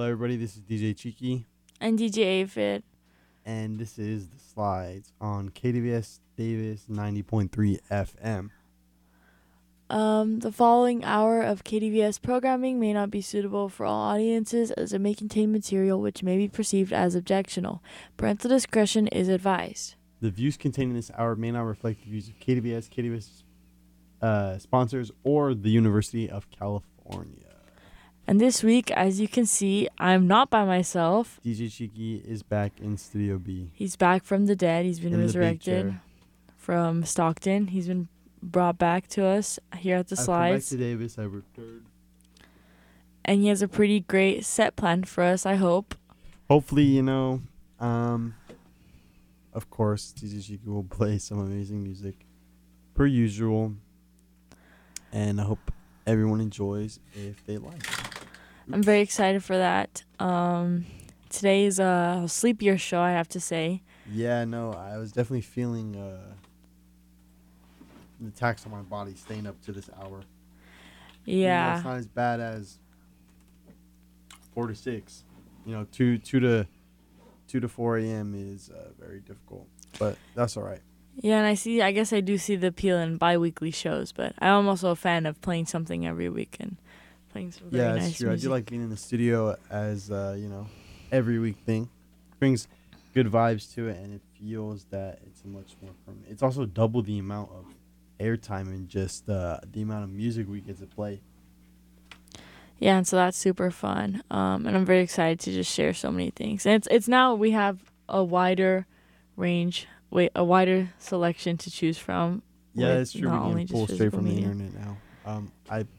everybody. This is DJ Cheeky, And DJ Aphid. and this is The Slides on KDVS Davis 90.3 FM. The following hour of KDVS programming may not be suitable for all audiences as it may contain material which may be perceived as objectionable. Parental discretion is advised. The views contained in this hour may not reflect the views of KDVS sponsors, or the University of California. And this week, as you can see, I'm not by myself. DJ Cheeky is back in Studio B. He's back from the dead. He's been In the big resurrected chair. from Stockton. He's been brought back to us here at the I've come back Slides. to Davis. I returned. And he has a pretty great set planned for us, I hope. Hopefully, of course, DJ Cheeky will play some amazing music, per usual. And I hope everyone enjoys if they like. I'm very excited for that. Today is a sleepier show, I have to say. Yeah, no, I was definitely feeling the tax on my body staying up to this hour. Yeah. It's not as bad as 4 to 6. 2 to 4 a.m. is very difficult, but that's all right. Yeah, and I guess I do see the appeal in bi-weekly shows, but I'm also a fan of playing something every week and playing some very Yeah, nice that's true. music. I do like being in the studio as, every week thing. Brings good vibes to it, and it feels that it's a much more permanent. It's also double the amount of airtime and just the amount of music we get to play. Yeah, and so that's super fun. And I'm very excited to just share so many things. And it's now we have a wider selection to choose from. Yeah, with that's true. not We only can pull just straight physical from the media. internet now. I